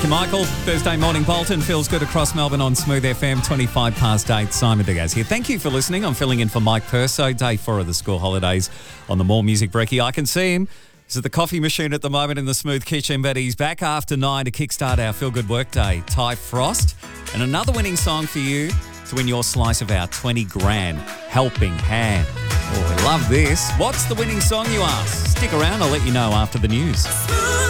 to Michael. Thursday morning Bolton feels good across Melbourne on Smooth FM, 25 past 8. Simon Diaz here. Thank you for listening. I'm filling in for Mike Perso, day 4 of the school holidays on the More Music Brekkie. I can see him. He's at the coffee machine at the moment in the Smooth kitchen, but he's back after 9 to kickstart our Feel Good Workday. Ty Frost. And another winning song for you to win your slice of our 20 grand helping hand. Oh, I love this. What's the winning song, you ask? Stick around, I'll let you know after the news.